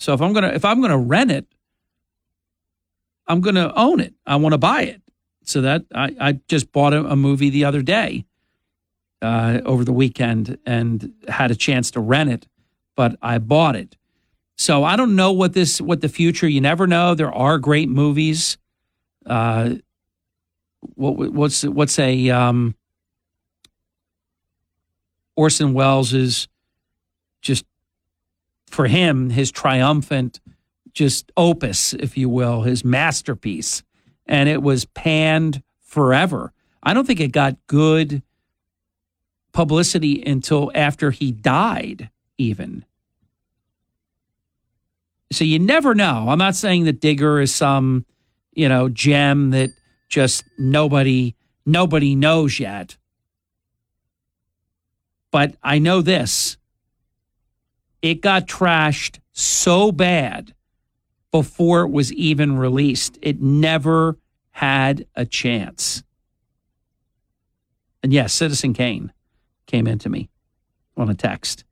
So if I'm gonna rent it, I'm gonna own it. I want to buy it. So that I just bought a movie the other day over the weekend and had a chance to rent it, but I bought it. So I don't know what the future. You never know. There are great movies. What's Orson Welles is just, for him, his triumphant just opus, if you will, his masterpiece. And it was panned forever. I don't think it got good publicity until after he died, even. So you never know. I'm not saying that Digger is some, gem that just nobody knows yet. But I know this. It got trashed so bad before it was even released. It never had a chance. And yes, Citizen Kane came into me on a text.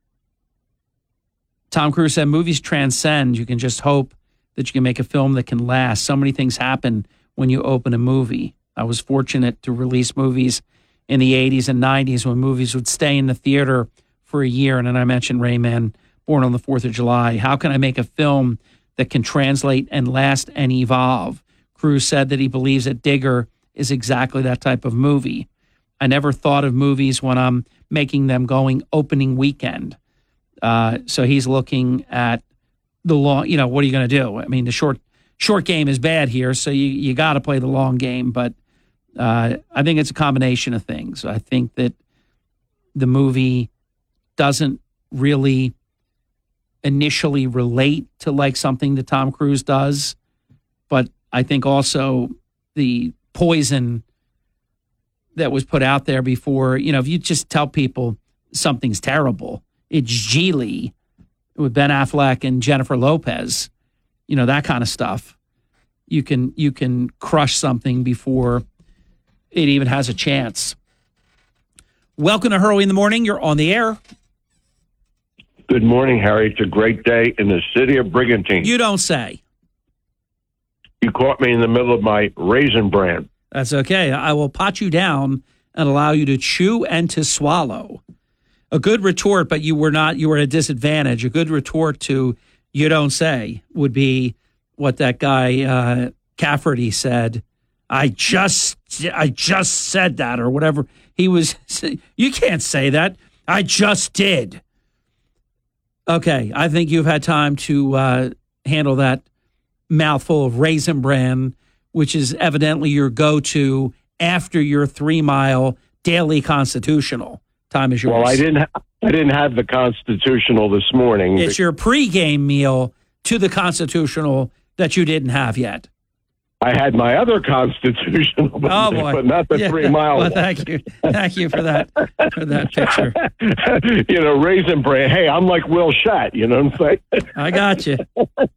Tom Cruise said, movies transcend. You can just hope that you can make a film that can last. So many things happen when you open a movie. I was fortunate to release movies in the 80s and 90s when movies would stay in the theater for a year. And then I mentioned Rayman, Born on the 4th of July. How can I make a film that can translate and last and evolve? Cruise said that he believes that Digger is exactly that type of movie. I never thought of movies when I'm making them going opening weekend. So he's looking at the long, what are you going to do? I mean, the short game is bad here, so you got to play the long game. But I think it's a combination of things. I think that the movie doesn't really initially relate to like something that Tom Cruise does. But I think also the poison that was put out there before, if you just tell people something's terrible, it's Geely with Ben Affleck and Jennifer Lopez, that kind of stuff. You can crush something before it even has a chance. Welcome to Hurley in the Morning. You're on the air. Good morning, Harry. It's a great day in the city of Brigantine. You don't say. You caught me in the middle of my Raisin Bran. That's okay. I will pot you down and allow you to chew and to swallow. A good retort, but you were at a disadvantage. A good retort to you don't say would be what that guy Cafferty said. I just said that, or whatever he was. You can't say that. I just did. Okay, I think you've had time to handle that mouthful of Raisin Bran, which is evidently your go-to after your 3-mile daily constitutional. Time is yours. Well, I didn't have the constitutional this morning. It's your pregame meal to the constitutional that you didn't have yet. I had my other constitutional, but not the 3-mile. Well, thank you for that picture. Raisin Bran. Hey, I'm like Will Schatt. You know what I'm saying? I got you.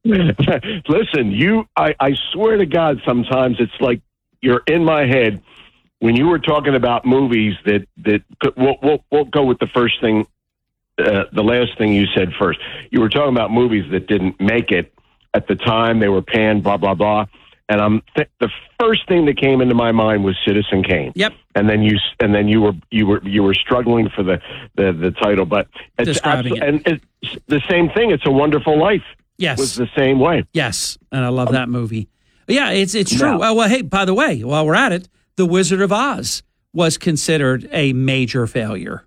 Listen, I swear to God, sometimes it's like you're in my head when you were talking about movies that we'll go with the first thing, the last thing you said first. You were talking about movies that didn't make it at the time. They were panned, blah, blah, blah. And the first thing that came into my mind was Citizen Kane. Yep. And then you were struggling for the title, but it's the same thing. It's a Wonderful Life. Yes. Was the same way. Yes, and I love that movie. Yeah, it's true. Well, hey, by the way, while we're at it, The Wizard of Oz was considered a major failure.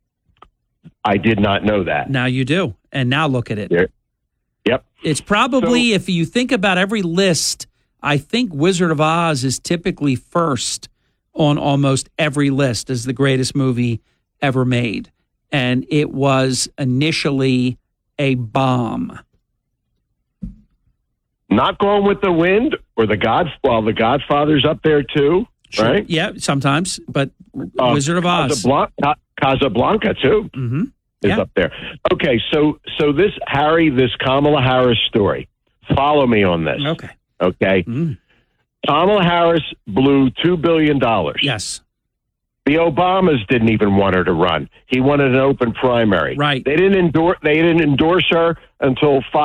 I did not know that. Now you do, and now look at it. Yeah. Yep. It's probably, if you think about every list, I think Wizard of Oz is typically first on almost every list as the greatest movie ever made. And it was initially a bomb. Not Gone with the Wind or The Godfather's up there too, sure. Right? Yeah, sometimes, but Wizard of Oz. Casablanca too is up there. Okay, so this Kamala Harris story. Follow me on this. Okay. Kamala Harris blew $2 billion. Yes. The Obamas didn't even want her to run. He wanted an open primary. Right. They didn't endorse her until